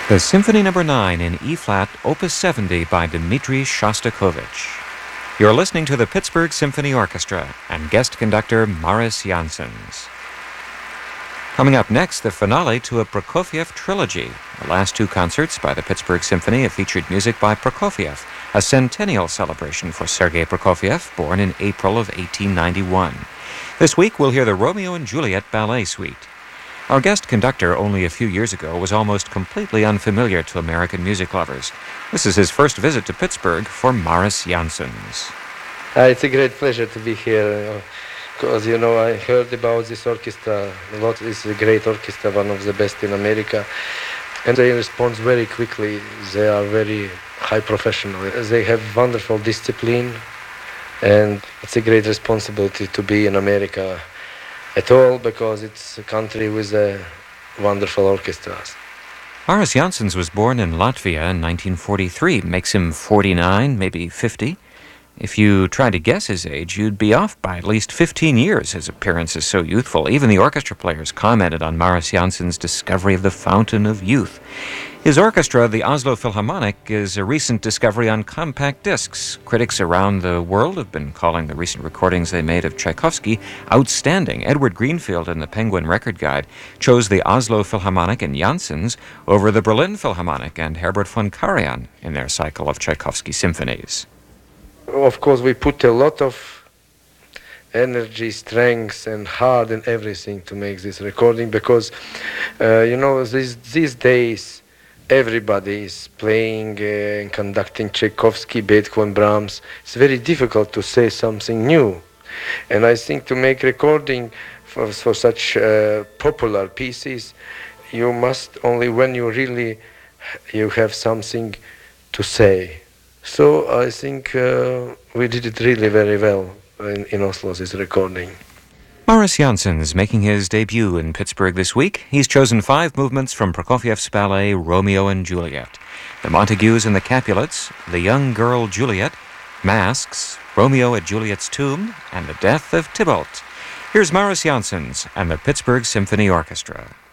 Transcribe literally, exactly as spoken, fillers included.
The Symphony Number nine in E-flat, Opus seventy by Dmitri Shostakovich. You're listening to the Pittsburgh Symphony Orchestra and guest conductor Maris Janssens. Coming up next, the finale to a Prokofiev trilogy. The last two concerts by the Pittsburgh Symphony have featured music by Prokofiev, a centennial celebration for Sergei Prokofiev, born in April of eighteen ninety-one. This week, we'll hear the Romeo and Juliet Ballet Suite. Our guest conductor only a few years ago was almost completely unfamiliar to American music lovers. This is his first visit to Pittsburgh for Maris Janssens. Uh, it's a great pleasure to be here, because, you know, I heard about this orchestra a lot. It's a great orchestra, one of the best in America. And they respond very quickly. They are very high professional. They have wonderful discipline, and it's a great responsibility to be in America at all, because it's a country with a wonderful orchestras. Maris Janssens was born in Latvia in nineteen forty-three. Makes him forty-nine, maybe fifty. If you tried to guess his age, you'd be off by at least fifteen years. His appearance is so youthful. Even the orchestra players commented on Maris Janssens' discovery of the fountain of youth. His orchestra, the Oslo Philharmonic, is a recent discovery on compact discs. Critics around the world have been calling the recent recordings they made of Tchaikovsky outstanding. Edward Greenfield in the Penguin Record Guide chose the Oslo Philharmonic and Janssens over the Berlin Philharmonic and Herbert von Karajan in their cycle of Tchaikovsky symphonies. Of course, we put a lot of energy, strength, and heart and everything to make this recording, because, uh, you know, these, these days, everybody is playing uh, and conducting Tchaikovsky, Beethoven, Brahms. It's very difficult to say something new. And I think to make recording for, for such uh, popular pieces, you must only when you really you have something to say. So I think uh, we did it really very well in, in Oslo, this recording. Maris Janssens making his debut in Pittsburgh this week. He's chosen five movements from Prokofiev's ballet Romeo and Juliet: the Montagues and the Capulets, the young girl Juliet, Masks, Romeo at Juliet's tomb, and the death of Tybalt. Here's Maris Janssens and the Pittsburgh Symphony Orchestra.